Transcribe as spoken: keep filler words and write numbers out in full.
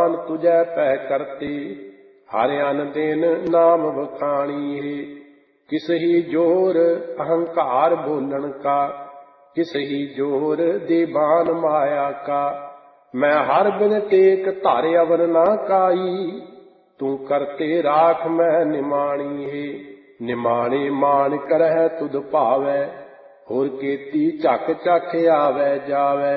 ਦਾਨ ਤੁਝੈ ਪੈ ਕਰਤੇ। ਹਰ ਅਨ ਦਿਨ ਨਾਮ ਵਖਾਣੀਏ। ਕਿਸਹੀ ਜੋਰ ਅਹੰਕਾਰ ਬੋਲਣ ਕਾ, ਕਿਸਹੀ ਜੋਰ ਦੇਵਾਨ ਮਾਇਆ ਕਾ। ਮੈਂ ਹਰ ਬਿਨ ਟੇਕ ਧਰ ਅਵਰ ਨਾ ਕਾਈ, ਤੂੰ ਕਰਤੇ ਰਾਖ ਮੈਂ ਨਿਮਾਣੀਏ। ਨਿਮਾਣੇ ਮਾਨ ਕਰਹਿ ਤੁਧ ਭਾਵੈ, ਹੋਰ ਕੀਤੀ ਝਕ ਝਕ ਆਵੈ ਜਾਵੈ।